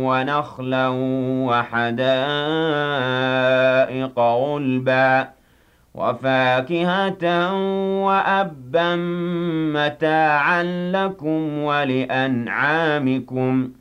وَنَخْلًا وَحَدَائِقَ غُلْبًا وَفَاكِهَةً وَأَبًّا مَّتَاعًا لَّكُمْ وَلِأَنْعَامِكُمْ